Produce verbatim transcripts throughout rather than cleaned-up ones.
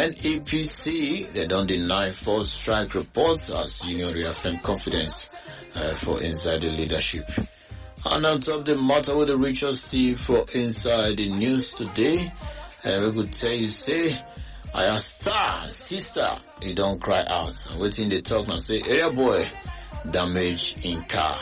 N E P C, they don't deny false strike reports as union reaffirm confidence uh, for inside the leadership. And on top of the matter with the richest Steve for inside the news today, uh, we could tell you, say, I am star, sister, you don't cry out. Waiting the talk now, say, area boy, damage in car.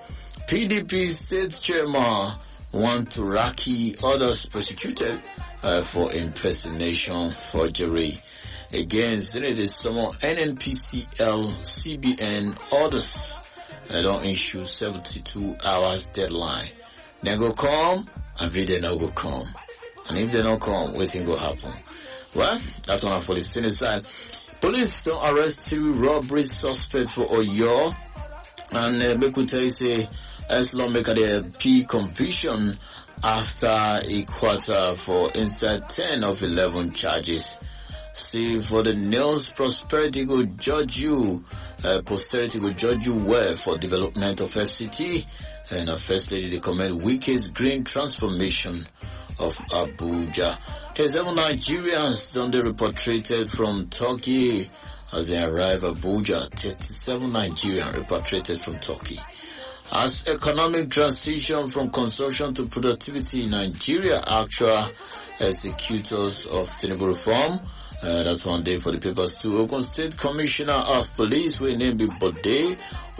P D P state chairman want to raki others prosecuted uh, for impersonation forgery. Again, Senate summon N N P C L, C B N, others. They don't issue seventy-two hours deadline. They go come, and if they not go come. And if they don't come, what thing go happen? Well, that's one for the Senate side. Police don't arrest two robbery suspects for Oyo. And uh, make we tell you say, as lawmaker the P conviction after a quarter for inside ten of eleven charges. See, for the news, prosperity will judge you, uh, posterity will judge you well for development of F C T. And uh, First Lady, they commend Wike's green transformation of Abuja. thirty-seven Nigerians done they repatriated from Turkey as they arrive Abuja. thirty-seven Nigerians repatriated from Turkey. As economic transition from consumption to productivity in Nigeria, actual executors of Tinubu reform. Uh, that's one day for the papers too. Ogun State Commissioner of Police, we named it Bode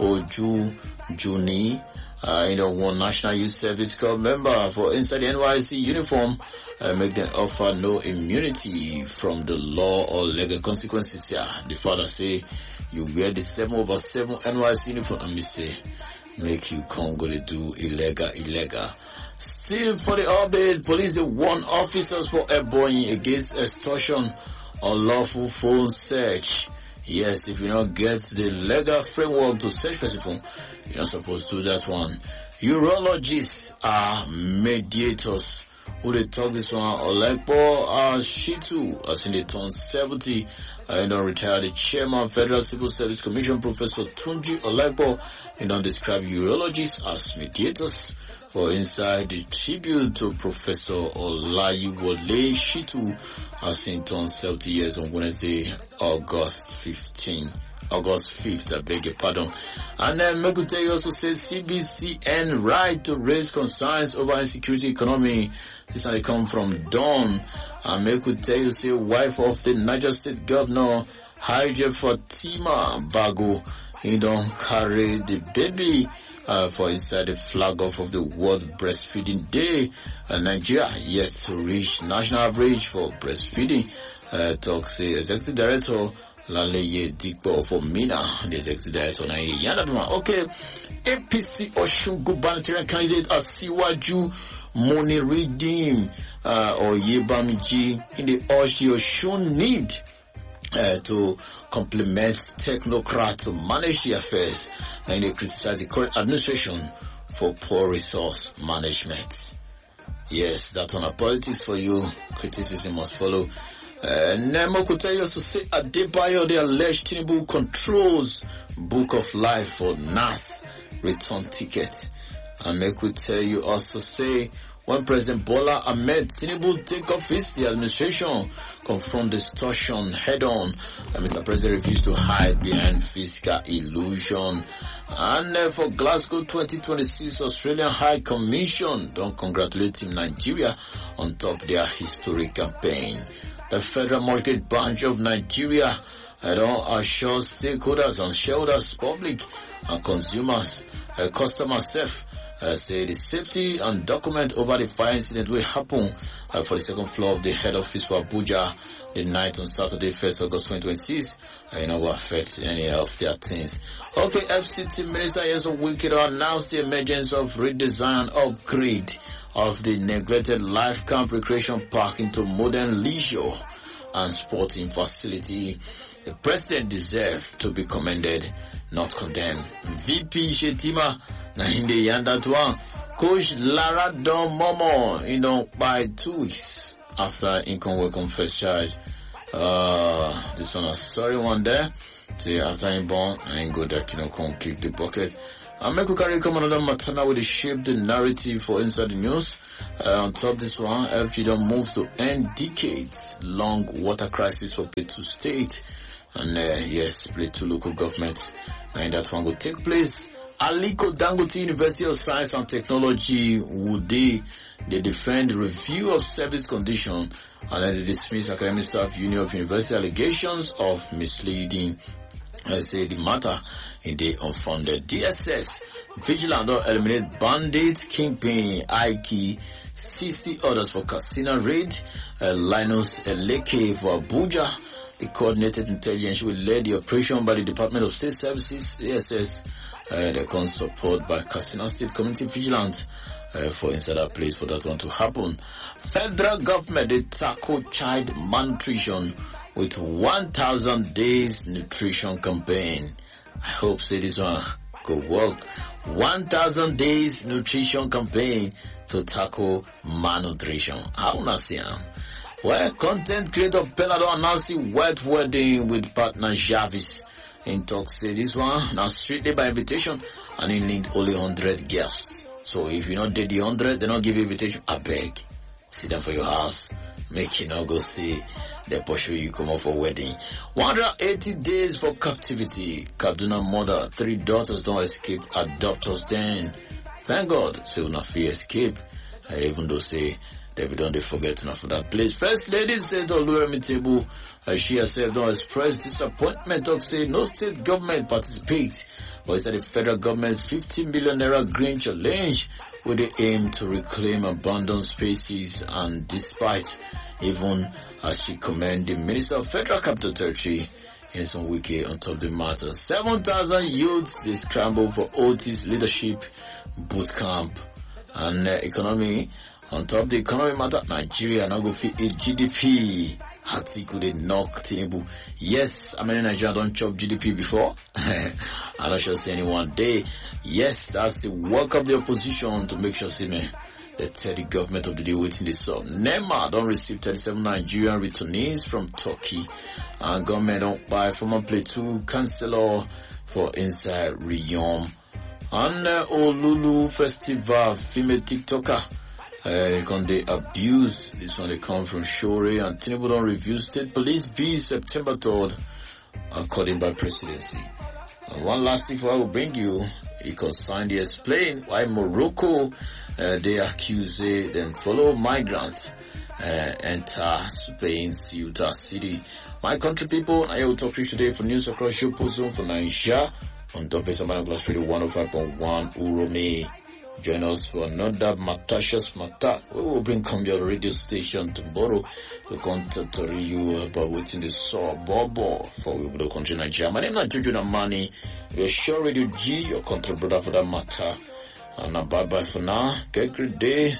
Oju Juni. Uh, you know, one National Youth Service Corps member for inside the N Y C uniform, uh, make them offer no immunity from the law or legal consequences. Yeah, the father say, you wear the seven over seven N Y C uniform, and me say, make you Congo to do illegal, illegal. Still for the orbit, police they warn officers for Ebonyi against extortion, unlawful phone search. Yes, if you don't get the legal framework to search for phone, you're not supposed to do that one. Urologists are mediators. Who they talk this one? Olekpo uh, Shitu, as in they turn seventy, and don't retire the chairman Federal Civil Service Commission, Professor Tunji Olekpo, and don't describe urologists as mediators. For inside the tribute to Professor Olayiwole Shitu, as in turn seventy years on Wednesday, August fifteenth. August fifth, I beg your pardon. And then Mekute also says C B C N right to raise concerns over insecurity economy. This one they come from Dawn. And Mekute you say wife of the Niger State Governor, Haji Fatima Bago, he don't carry the baby uh, for inside the flag off of the World Breastfeeding Day. Uh, Nigeria yet to reach national average for breastfeeding. Uh, talks the Executive Director Laleye Dikpo for Mina, the Executive Director na okay. A P C Osun gubernatorial candidate Asiwaju Money Redeem uh, or Yebamiji in the Osun need uh, to complement technocrats to manage the affairs, and they criticize the current administration for poor resource management. Yes, that's on a politics for you. Criticism must follow. Uh, Nemo could tell you to say Adebayo, the alleged Tinubu controls Book of Life for N A S return ticket. And I could tell you also say when President Bola Ahmed Tinubu take office, the administration confront distortion head on. And Mister President refused to hide behind fiscal illusion. And uh, for Glasgow twenty twenty-six, Australian High Commission don't congratulate Team Nigeria on top their historic campaign. The Federal Mortgage Branch of Nigeria and all assure stakeholders and shareholders, public and consumers, uh, customers safe, uh, say the safety and document over the fire incident will happen uh, for the second floor of the head office for Abuja the night on Saturday, first August twenty twenty-six. Uh, you know what affect any of their things. Okay, F C T Minister Yeso Wike announced the emergence of redesign upgrade of the neglected Life Camp Recreation Park into modern leisure and sporting facility. The president deserved to be commended, not condemned. V P Shetima, Nahinde Yandatwan, Coach Lara Don Momo, you know, by two weeks after income welcome first charge. Uh, this one a sorry one there. See, after him born, I ain't go that, you know, come kick the bucket. And make we carry come another matter now with the shape the narrative for inside the news. Uh, on top of this one, F G don't move to end decades long water crisis for Plateau State. And uh, yes, Plateau local government. And that one will take place. Aliko Dangote University of Science and Technology would they, they defend review of service condition and then they dismiss academic staff union of university allegations of misleading. I say the matter in the unfounded. D S S Vigilant or eliminate bandit kingpin Ike sixty others for casino raid. Uh, Linus Eleke for Abuja. The coordinated intelligence will lead the operation by the Department of State Services, D S S. Uh, they can support by Casino State Community Vigilance uh, for inside that place for that one to happen. Federal government they tackle child malnutrition with one thousand days nutrition campaign. I hope say this one could work. one thousand days nutrition campaign to tackle malnutrition. How not see am? Well, content creator Pelado announcing wet wedding with partner Jarvis. In talk say this one now strictly by invitation and it need only one hundred guests. So if you not did the one hundred, they don't give you invitation. I beg. Sit down for your house. Make you not go see the push you come up for wedding. one hundred eighty days for captivity. Kaduna mother, three daughters don't escape adopters then. Thank God, say so not free escape. Uh, even though say they don't they forget enough for that place. First lady said Oluremi Tebu, uh, she herself don't express disappointment. Talk say no state government participate, but instead the federal government fifty million naira green challenge with the aim to reclaim abandoned spaces. And despite even as she commend the Minister of Federal Capital Territory in some wiki on top of the matter, seven thousand youths they scramble for Otis leadership boot camp. And uh, economy. On top of the economy matter, Nigeria now go fit a G D P. Atiku they knock Tinubu. Yes, I mean Nigeria don't chop G D P before. I'm not sure see anyone day. Yes, that's the work of the opposition to make sure see me. They tell the government of the day waiting this up. NEMA don't receive thirty-seven Nigerian returnees from Turkey. And government don't buy former Plateau councillor for inside Riyom. And uh, Olulu Festival female TikToker. Uh, can they abuse? This one they come from Shore and Tinubu don't review state police B September third according by presidency. And one last thing I will bring you, it concerned the explain why Morocco uh, they accuse uh, them follow migrants uh, enter Spain Ceuta city. My country people, I will talk to you today for news across your zone for Nigeria on top of Samana Glass Radio one oh five point one Urome. Join us for another Matashas Mata. We will bring come your radio station tomorrow to contact you about what's in the saw Bobo for we will continue Nigeria. My name is Jojo Namani. Your show Radio G, your country brother for that matter. And bye bye for now. Get a great day.